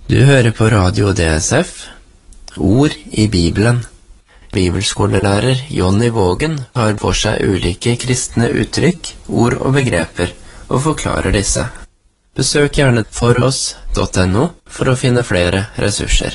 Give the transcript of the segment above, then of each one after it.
Du hører på Radio DSF, Ord i Bibelen. Bibelskolelærer Jonny Vågen har for seg ulike kristne uttrykk, ord og begreper, og forklarer disse. Besøk gjerne foross.no for å finne flere ressurser.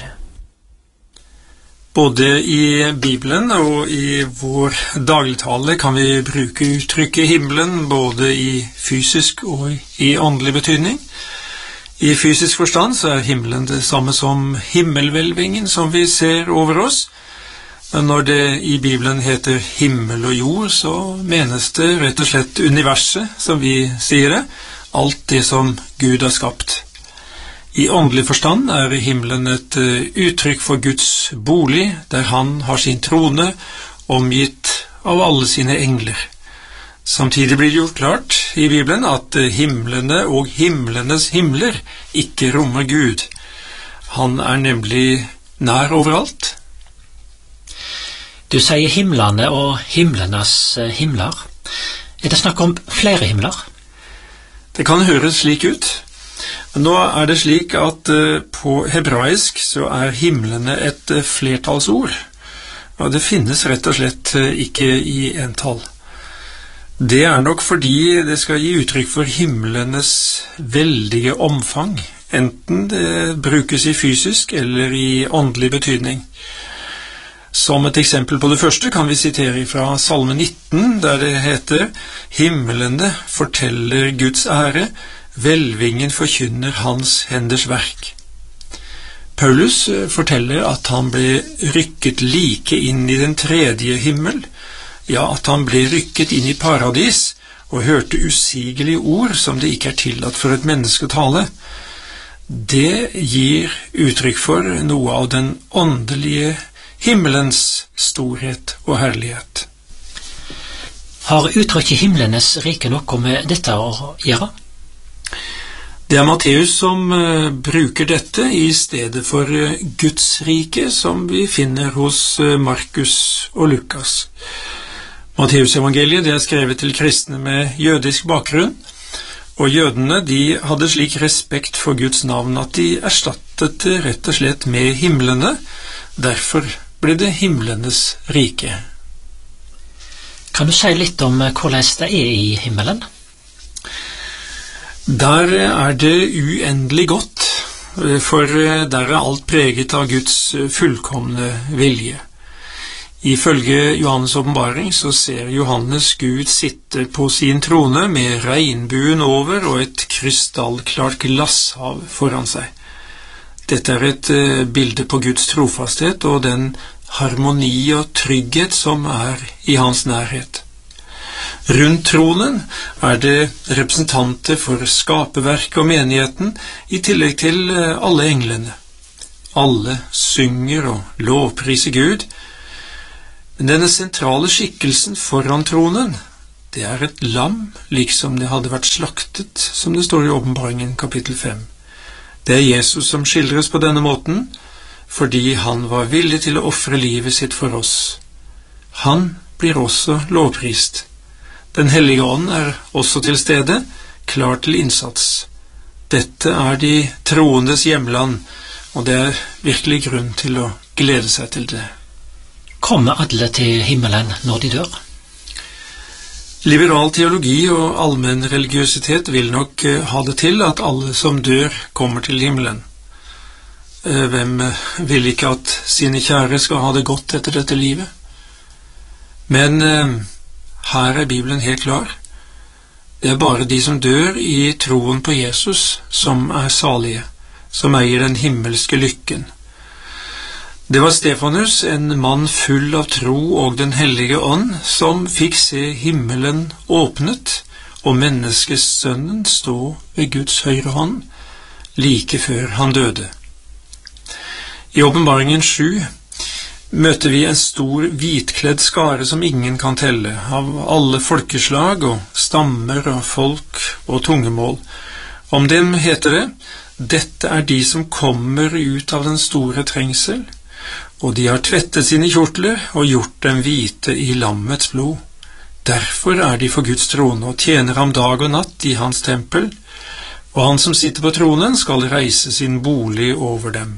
Både i Bibelen og i vår dagligtale kan vi bruke uttrykket himmelen, både i fysisk og i åndelig betydning. I fysisk forstand så er himmelen det samme som himmelhvelvingen som vi ser over oss. Men når det i Bibelen heter himmel og jord, så menes det rett og slett universet, som vi sier det, alt det som Gud har skapt. I åndelig forstand er himmelen et uttrykk for Guds bolig, der han har sin trone, omgitt av alle sine engler. Samtidig blir det gjort klart i Bibelen at himlene og himlenes himler ikke rommer Gud. Han er nemlig nær overalt. Du sier himlene og himlenes himler. Er det snakk om flere himler? Det kan høres slik ut. Nå er det slik at på hebraisk så er himlene et flertallsord. Og det finnes rett og slett ikke i entall. Det er nok fordi det skal gi uttrykk for himlenes veldige omfang, enten det brukes i fysisk eller i åndelig betydning. Som et eksempel på det første kan vi sitere fra Salme 19, der det heter «Himmelene forteller Guds ære, hvelvingen forkynner hans henders verk». Paulus forteller at han ble rykket like inn i den tredje himmel, ja, at han ble rykket inn i paradis og hørte usigelige ord som det ikke er tillatt for et menneske å tale. Det gir uttrykk for noe av den åndelige himmelens storhet og herlighet. Har uttrykket himlenes rike noe med dette å gjøre? Det er Matteus som bruker dette i stedet for Guds rike, som vi finner hos Markus og Lukas. Matteusevangeliet det er skrevet til kristne med jødisk bakgrunn, og jødene de hadde slik respekt for Guds navn at de erstattet det rett og slett med himlene. Derfor ble det himlenes rike. Kan du si litt om hvordan det er i himmelen? Der er det uendelig godt, for der er alt preget av Guds fullkomne vilje. Ifølge Johannes åpenbaring så ser Johannes Gud sitte på sin trone med regnbuen over og et krystallklart glasshav foran seg. Dette er et bilde på Guds trofasthet og den harmoni og trygghet som er i hans nærhet. Rundt tronen er det representanter for skaperverket og menigheten, i tillegg til alle englene. Alle synger og lovpriser Gud. Men denne sentrale skikkelsen foran tronen, det er et lam, liksom det hadde vært slaktet, som det står i åpenbaringen kapittel 5. Det er Jesus som skildres på denne måten, fordi han var villig til å ofre livet sitt for oss. Han blir også lovprist. Den hellige ånd er også til stede, klar til innsats. Dette er de troendes hjemland, og det er virkelig grunn til å glede seg til det. Kommer alle til himmelen når de dør? Liberal teologi og allmenn religiøsitet vil nok ha det til at alle som dør kommer til himmelen. Hvem vil ikke at sine kjære skal ha det godt etter dette livet? Men her er Bibelen helt klar. Det er bare de som dør i troen på Jesus som er salige, som eier den himmelske lykken. Det var Stefanus, en mann full av tro og den hellige ånd, som fikk se himmelen åpnet og menneskesønnen stå ved Guds høyre hånd, like før han døde. I åpenbaringen 7 møter vi en stor hvitkledd skare som ingen kan telle, av alle folkeslag og stammer og folk og tungemål. Om dem heter det, dette er de som kommer ut av den store trengsel, og de har tvettet sine kjortler og gjort dem hvite i lammets blod. Derfor er de for Guds trone og tjener ham dag og natt i hans tempel, og han som sitter på tronen skal reise sin bolig over dem.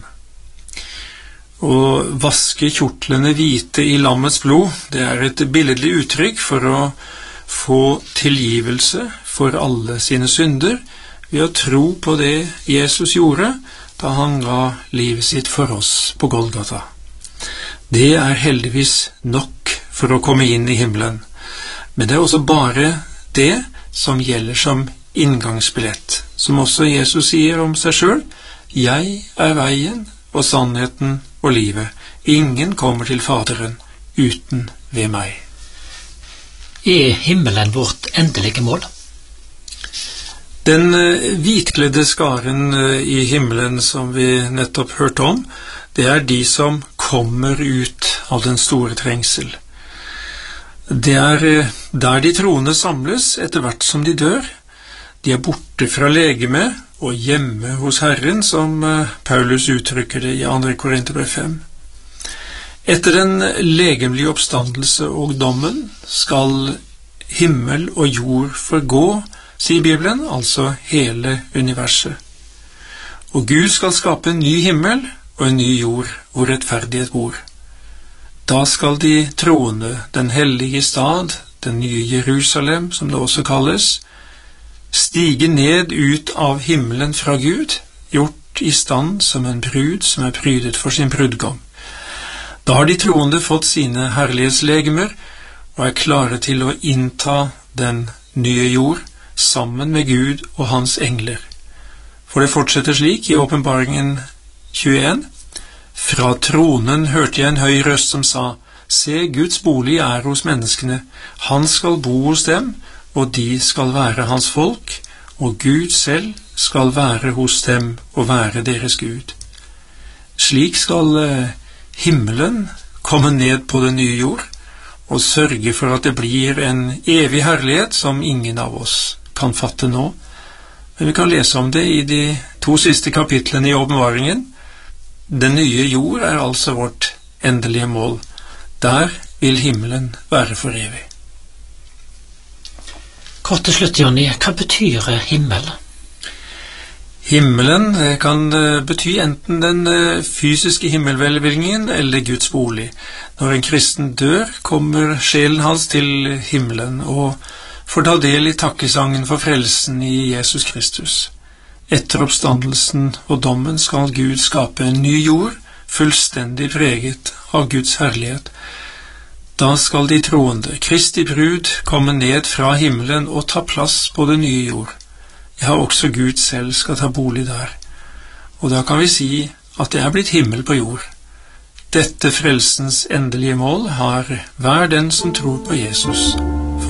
Å vaske kjortlene hvite i lammets blod, det er et billedlig uttrykk for å få tilgivelse for alle sine synder ved å tro på det Jesus gjorde da han ga livet sitt for oss på Golgata. Det er heldigvis nok for å komme inn i himmelen, men det er også bare det som gjelder som inngangsbillett, som også Jesus sier om seg selv: «Jeg er veien og sannheten og livet. Ingen kommer til Faderen uten ved meg.» Er himmelen vårt endelige mål? Den hvitkledde skaren i himmelen som vi nettopp hørte om, det er de som kommer ut av den store trengsel. Det er der de troende samles etter hvert som de dør. De er borte fra legeme og hjemme hos Herren, som Paulus uttrykker det i 2. Korinterbrev 5. Etter den legemlige oppstandelse og dommen skal himmel og jord forgå, sier Bibelen, altså hele universet. Og Gud skal skape en ny himmel og en ny jord hvor rettferdighet bor. Da skal de troende, den hellige stad, den nye Jerusalem, som det også kalles, stige ned ut av himmelen fra Gud, gjort i stand som en brud som er prydet for sin brudgom. Da har de troende fått sine herlighetslegemer og er klare til å innta den nye jord sammen med Gud og hans engler. For det fortsetter slik i Åpenbaringen 21. Fra tronen hørte jeg en høy røst som sa: Se, Guds bolig er hos menneskene. Han skal bo hos dem, og de skal være hans folk, og Gud selv skal være hos dem og være deres Gud. Slik skal himmelen komme ned på den nye jord og sørge for at det blir en evig herlighet som ingen av oss kan fatte nå. Men vi kan lese om det i de 2 siste kapitlene i Åpenbaringen. Den nye jord er altså vårt endelige mål. Der vil himmelen være for evig. Kort til slutt, Jonny, hva betyr himmel? Himmelen kan bety enten den fysiske himmelhvelvingen eller Guds bolig. Når en kristen dør, kommer sjelen hans til himmelen og får ta del i takkesangen for frelsen i Jesus Kristus. Etter oppstandelsen og dommen skal Gud skape en ny jord, fullstendig preget av Guds herlighet. Da skal de troende, Kristi brud, komme ned fra himmelen og ta plass på den nye jord. Ja, også Gud selv skal ta bolig der. Og da kan vi si at det er blitt himmel på jord. Dette frelsens endelige mål har hver den som tror på Jesus.